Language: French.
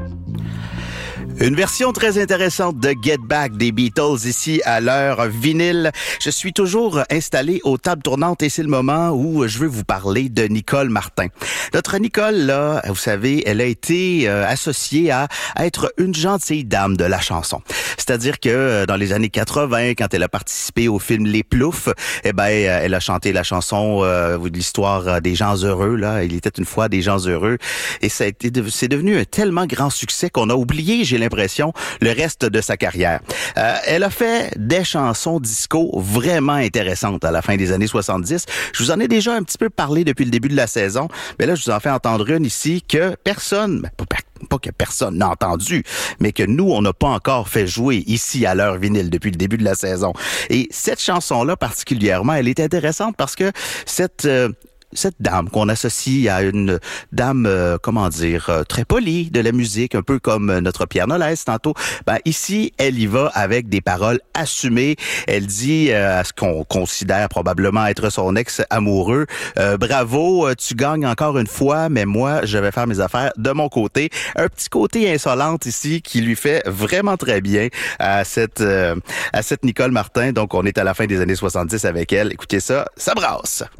Une version très intéressante de Get Back des Beatles ici à l'heure vinyle. Je suis toujours installé aux tables tournantes et c'est le moment où je veux vous parler de Nicole Martin. Notre Nicole, là, vous savez, elle a été associée à être une gentille dame de la chanson. C'est-à-dire que dans les années 80, quand elle a participé au film Les Ploufs, elle a chanté la chanson de l'histoire des gens heureux. Là, il était une fois des gens heureux et c'est devenu un tellement grand succès qu'on a oublié, j'ai l'impression, le reste de sa carrière. Elle a fait des chansons disco vraiment intéressantes à la fin des années 70. Je vous en ai déjà un petit peu parlé depuis le début de la saison, mais là, je vous en fais entendre une ici que personne, pas que personne n'a entendu, mais que nous, on n'a pas encore fait jouer ici à l'heure vinyle depuis le début de la saison. Et cette chanson-là, particulièrement, elle est intéressante parce que cette dame qu'on associe à une dame, très polie de la musique, un peu comme notre Pierre Nolès tantôt, ici, elle y va avec des paroles assumées. Elle dit à ce qu'on considère probablement être son ex-amoureux, bravo, tu gagnes encore une fois, mais moi, je vais faire mes affaires de mon côté. Un petit côté insolente ici qui lui fait vraiment très bien à cette Nicole Martin. Donc, on est à la fin des années 70 avec elle. Écoutez ça, ça brasse!